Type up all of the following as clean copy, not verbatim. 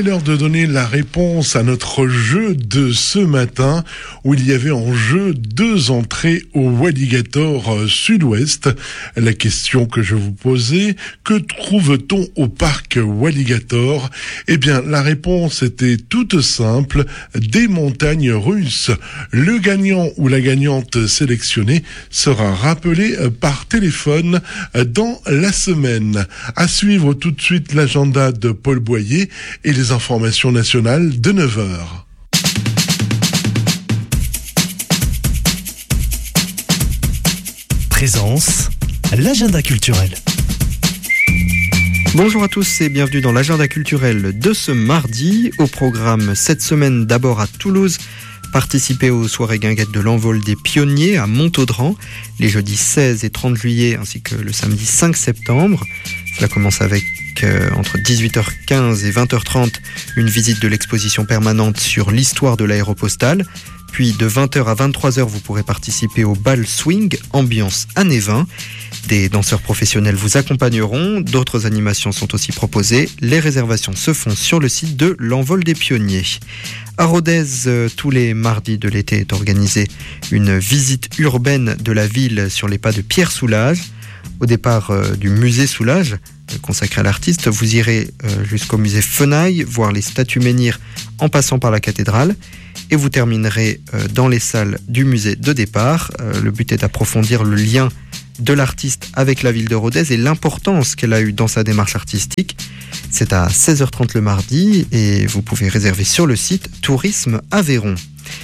est l'heure de donner la réponse à notre jeu de ce matin, où il y avait en jeu 2 entrées au Walligator Sud-Ouest. La question que je vous posais, que trouve-t-on au parc Walligator ? Eh bien, la réponse était toute simple, des montagnes russes. Le gagnant ou la gagnante sélectionnée sera rappelé par téléphone dans la semaine. À suivre tout de suite l'agenda de Paul Boyer et les informations nationales de 9h. Présence, l'agenda culturel. Bonjour à tous et bienvenue dans l'agenda culturel de ce mardi. Au programme cette semaine, d'abord à Toulouse, participer aux soirées guinguettes de l'envol des pionniers à Montaudran, les jeudis 16 et 30 juillet ainsi que le samedi 5 septembre. Cela commence avec entre 18h15 et 20h30 une visite de l'exposition permanente sur l'histoire de l'aéropostale. Puis de 20h à 23h, vous pourrez participer au bal swing, ambiance années 20. Des danseurs professionnels vous accompagneront, d'autres animations sont aussi proposées. Les réservations se font sur le site de l'Envol des Pionniers. À Rodez, tous les mardis de l'été est organisée une visite urbaine de la ville sur les pas de Pierre Soulages. Au départ du musée Soulages, consacré à l'artiste, vous irez jusqu'au musée Fenaille, voir les statues menhirs en passant par la cathédrale. Et vous terminerez dans les salles du musée de départ. Le but est d'approfondir le lien de l'artiste avec la ville de Rodez et l'importance qu'elle a eue dans sa démarche artistique. C'est à 16h30 le mardi et vous pouvez réserver sur le site Tourisme Aveyron.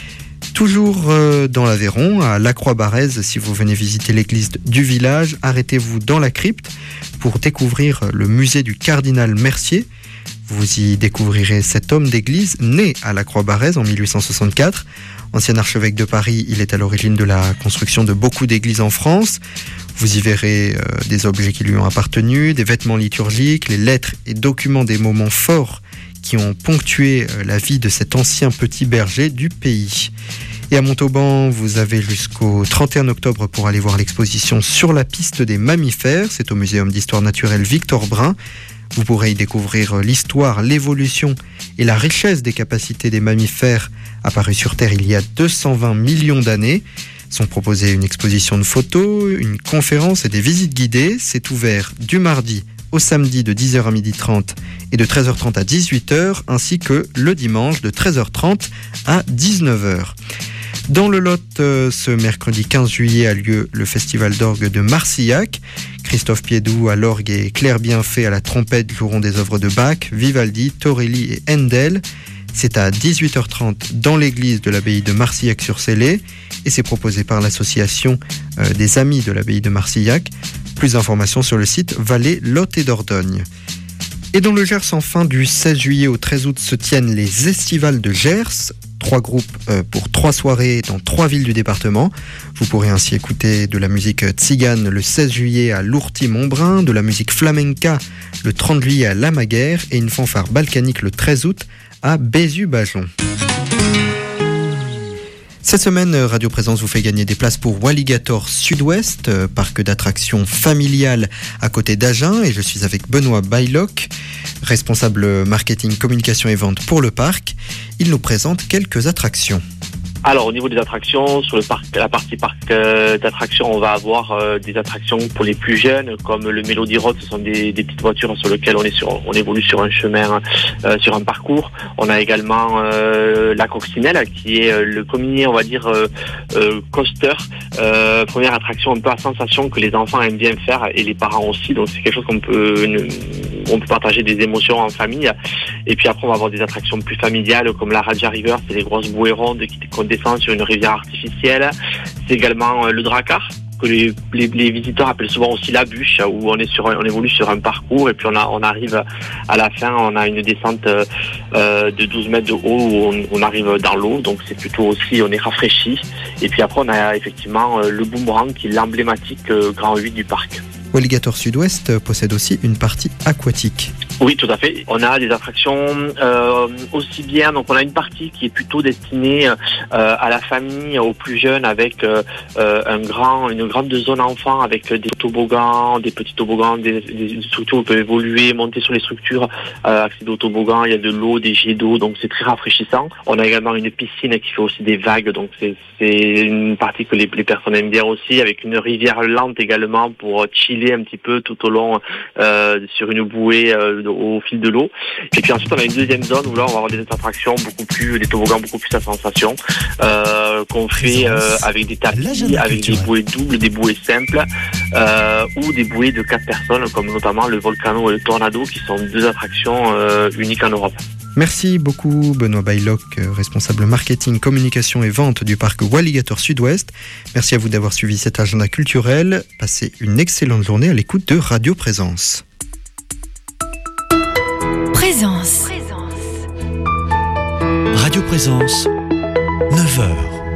Toujours dans l'Aveyron, à Lacroix-Barrez, si vous venez visiter l'église du village, arrêtez-vous dans la crypte pour découvrir le musée du cardinal Mercier. Vous y découvrirez cet homme d'église né à Lacroix-Barrez en 1864. Ancien archevêque de Paris, il est à l'origine de la construction de beaucoup d'églises en France. Vous y verrez des objets qui lui ont appartenu, des vêtements liturgiques, les lettres et documents des moments forts qui ont ponctué la vie de cet ancien petit berger du pays. Et à Montauban, vous avez jusqu'au 31 octobre pour aller voir l'exposition Sur la piste des mammifères. C'est au Muséum d'histoire naturelle Victor Brun. Vous pourrez y découvrir l'histoire, l'évolution et la richesse des capacités des mammifères apparus sur Terre il y a 220 millions d'années. Sont proposées une exposition de photos, une conférence et des visites guidées. C'est ouvert du mardi au samedi de 10h à 12h30 et de 13h30 à 18h, ainsi que le dimanche de 13h30 à 19h. Dans le Lot, ce mercredi 15 juillet a lieu le festival d'orgue de Marcillac. Christophe Piédoux à l'orgue et Claire Bienfait à la trompette joueront des œuvres de Bach, Vivaldi, Torelli et Handel. C'est à 18h30 dans l'église de l'abbaye de Marcillac-sur-Célé et c'est proposé par l'association des Amis de l'abbaye de Marcillac. Plus d'informations sur le site Vallée, Lot et Dordogne. Et dans le Gers, enfin, du 16 juillet au 13 août se tiennent les Estivales de Gers. 3 groupes pour 3 soirées dans 3 villes du département. Vous pourrez ainsi écouter de la musique tzigane le 16 juillet à Lourty-Montbrun, de la musique flamenca le 30 juillet à Lamaguère et une fanfare balkanique le 13 août à Bézu-Bajon. Cette semaine, Radio Présence vous fait gagner des places pour Walligator Sud-Ouest, parc d'attractions familial à côté d'Agen. Et je suis avec Benoît Bailloc, responsable marketing, communication et vente pour le parc. Il nous présente quelques attractions. Alors au niveau des attractions, sur le parc, la partie parc d'attractions, on va avoir des attractions pour les plus jeunes, comme le Melody Road. Ce sont des petites voitures sur lesquelles on évolue sur un chemin, sur un parcours. On a également la Coccinelle, qui est le premier, on va dire, coaster, première attraction un peu à sensation que les enfants aiment bien faire et les parents aussi. Donc c'est quelque chose qu'on peut partager des émotions en famille. Et puis après on va avoir des attractions plus familiales comme la Raja River, c'est les grosses bouées rondes qu'on descend sur une rivière artificielle. C'est également le Drakkar, que les visiteurs appellent souvent aussi la bûche, où on évolue sur un parcours et puis on arrive à la fin, on a une descente de 12 mètres de haut où on arrive dans l'eau, donc c'est plutôt aussi, on est rafraîchi. Et puis après on a effectivement le boomerang qui est l'emblématique grand 8 du parc. Walligator Sud-Ouest possède aussi une partie aquatique. Oui, tout à fait. On a des attractions aussi bien, donc on a une partie qui est plutôt destinée à la famille, aux plus jeunes, avec une grande zone enfant avec des toboggans, des petits toboggans, des structures où on peut évoluer, monter sur les structures, accéder aux toboggans, il y a de l'eau, des jets d'eau, donc c'est très rafraîchissant. On a également une piscine qui fait aussi des vagues, donc c'est une partie que les personnes aiment bien aussi, avec une rivière lente également pour chiller un petit peu tout au long sur une bouée au fil de l'eau. Et puis ensuite on a une deuxième zone où là on va avoir des attractions des toboggans beaucoup plus à sensation, qu'on fait avec des tapis, avec des bouées doubles, des bouées simples, ou des bouées de 4 personnes, comme notamment le Volcano et le Tornado, qui sont 2 attractions uniques en Europe. Merci beaucoup Benoît Bailloc, responsable marketing, communication et vente du parc Walligator Sud-Ouest. Merci à vous d'avoir suivi cet agenda culturel. Passez une excellente journée à l'écoute de Radio Présence. Présence. Radio Présence, 9h.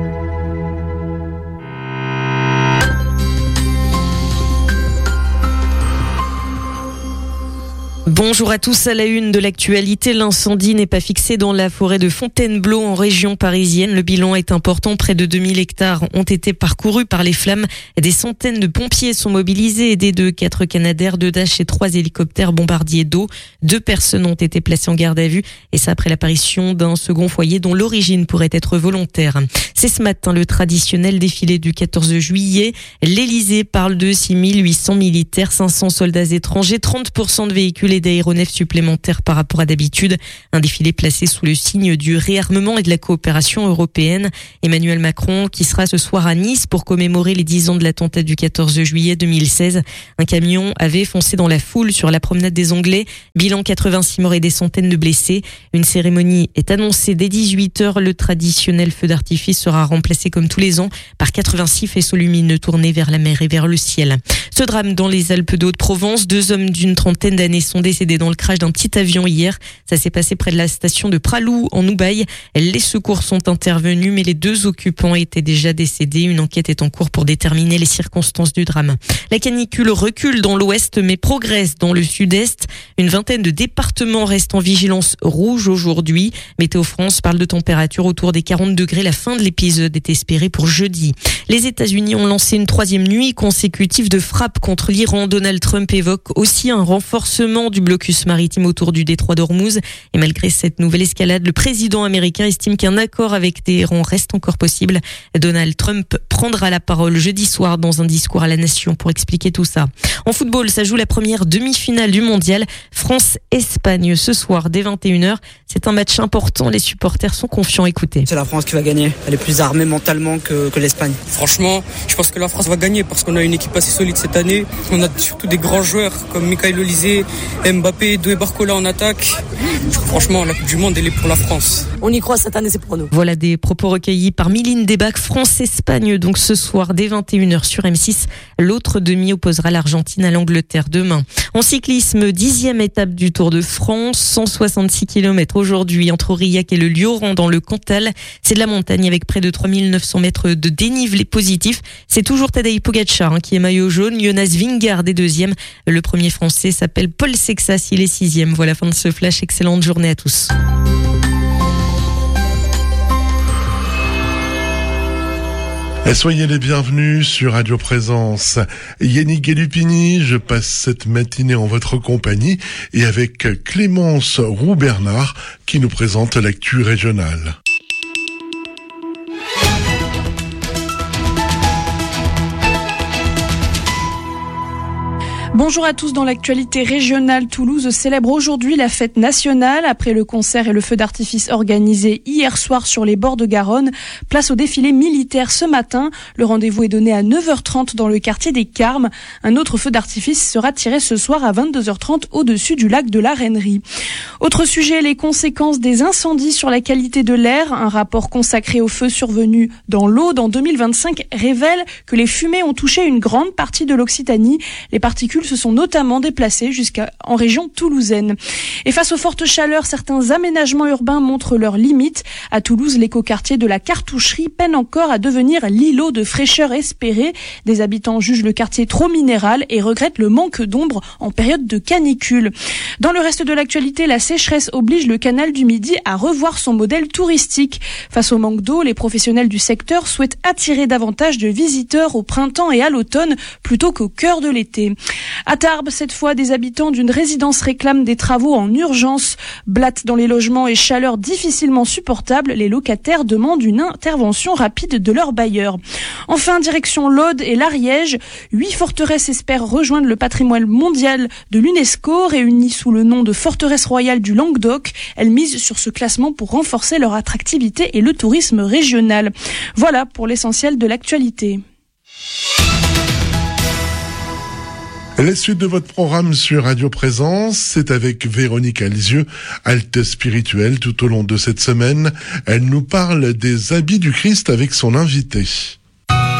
Bonjour à tous, à la une de l'actualité, l'incendie n'est pas fixé dans la forêt de Fontainebleau en région parisienne. Le bilan est important, près de 2000 hectares ont été parcourus par les flammes. Des centaines de pompiers sont mobilisés, aidés de 4 Canadair, 2 Dash et 3 hélicoptères bombardiers d'eau. 2 personnes ont été placées en garde à vue, et ça après l'apparition d'un second foyer dont l'origine pourrait être volontaire. C'est ce matin le traditionnel défilé du 14 juillet. L'Élysée parle de 6800 militaires, 500 soldats étrangers, 30% de véhicules et d'aéronefs supplémentaires par rapport à d'habitude. Un défilé placé sous le signe du réarmement et de la coopération européenne. Emmanuel Macron qui sera ce soir à Nice pour commémorer les 10 ans de l'attentat du 14 juillet 2016. Un camion avait foncé dans la foule sur la promenade des Anglais. Bilan 86 morts et des centaines de blessés. Une cérémonie est annoncée dès 18h. Le traditionnel feu d'artifice sera remplacé comme tous les ans par 86 faisceaux lumineux tournés vers la mer et vers le ciel. Ce drame dans les Alpes de Haute-Provence, 2 hommes d'une trentaine d'années sont décédés dans le crash d'un petit avion hier. Ça s'est passé près de la station de Pralou en Oubaye. Les secours sont intervenus, mais les 2 occupants étaient déjà décédés. Une enquête est en cours pour déterminer les circonstances du drame. La canicule recule dans l'ouest mais progresse dans le sud-est. Une vingtaine de départements restent en vigilance rouge aujourd'hui. Météo France parle de température autour des 40 degrés. La fin de l'épisode est espérée pour jeudi. Les États-Unis ont lancé une 3e nuit consécutive de frappe contre l'Iran. Donald Trump évoque aussi un renforcement du blocus maritime autour du détroit d'Ormuz. Et malgré cette nouvelle escalade, le président américain estime qu'un accord avec Téhéran reste encore possible. Donald Trump prendra la parole jeudi soir dans un discours à la nation pour expliquer tout ça. En football, ça joue la première demi-finale du mondial. France-Espagne ce soir dès 21h. C'est un match important. Les supporters sont confiants. Écoutez. C'est la France qui va gagner. Elle est plus armée mentalement que l'Espagne. Franchement, je pense que la France va gagner parce qu'on a une équipe assez solide cette année. On a surtout des grands joueurs comme Michael Olise, Mbappé, Doué Barcola en attaque. Franchement, la Coupe du Monde, elle est pour la France. On y croit cette année, c'est pour nous. Voilà des propos recueillis par Mylène Debac. France-Espagne, donc ce soir dès 21h sur M6. L'autre demi opposera l'Argentine à l'Angleterre demain. En cyclisme, 10e étape du Tour de France, 166 km aujourd'hui entre Aurillac et le Lioran dans le Cantal. C'est de la montagne avec près de 3900 mètres de dénivelé positif. C'est toujours Tadej Pogačar qui est maillot jaune. Jonas Vingegaard est 2e. Le premier français s'appelle Paul Sexas, il est 6e. Voilà, fin de ce flash. Excellente journée à tous. Et soyez les bienvenus sur Radio Présence. Yannick Galupini, je passe cette matinée en votre compagnie et avec Clémence Roux-Bernard qui nous présente l'actu régionale. Bonjour à tous. Dans l'actualité régionale, Toulouse célèbre aujourd'hui la fête nationale. Après le concert et le feu d'artifice organisé hier soir sur les bords de Garonne, place au défilé militaire ce matin. Le rendez-vous est donné à 9h30 dans le quartier des Carmes. Un autre feu d'artifice sera tiré ce soir à 22h30 au-dessus du lac de la Reinerie. Autre sujet, les conséquences des incendies sur la qualité de l'air. Un rapport consacré aux feux survenus dans l'Aude en 2025 révèle que les fumées ont touché une grande partie de l'Occitanie. Les particules se sont notamment déplacés en région toulousaine. Et face aux fortes chaleurs, certains aménagements urbains montrent leurs limites. À Toulouse, l'écoquartier de la Cartoucherie peine encore à devenir l'îlot de fraîcheur espéré. Des habitants jugent le quartier trop minéral et regrettent le manque d'ombre en période de canicule. Dans le reste de l'actualité, la sécheresse oblige le canal du Midi à revoir son modèle touristique. Face au manque d'eau, les professionnels du secteur souhaitent attirer davantage de visiteurs au printemps et à l'automne plutôt qu'au cœur de l'été. À Tarbes, cette fois, des habitants d'une résidence réclament des travaux en urgence. Blattes dans les logements et chaleur difficilement supportable, les locataires demandent une intervention rapide de leur bailleur. Enfin, direction l'Aude et l'Ariège, 8 forteresses espèrent rejoindre le patrimoine mondial de l'UNESCO, réunies sous le nom de forteresse royale du Languedoc. Elles misent sur ce classement pour renforcer leur attractivité et le tourisme régional. Voilà pour l'essentiel de l'actualité. La suite de votre programme sur Radio Présence, c'est avec Véronique Alzieux, halte spirituelle tout au long de cette semaine. Elle nous parle des habits du Christ avec son invité.